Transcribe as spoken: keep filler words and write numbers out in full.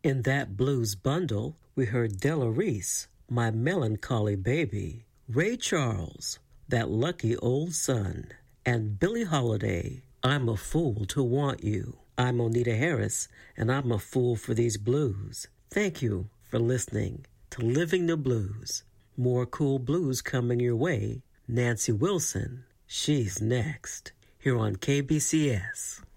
In that blues bundle, we heard Della Reese, My Melancholy Baby, Ray Charles, That Lucky Old Sun, and Billie Holiday, I'm a Fool to Want You. I'm Onita Harris, and I'm a fool for these blues. Thank you for listening to Living the Blues. More cool blues coming your way. Nancy Wilson, she's next, here on K B C S.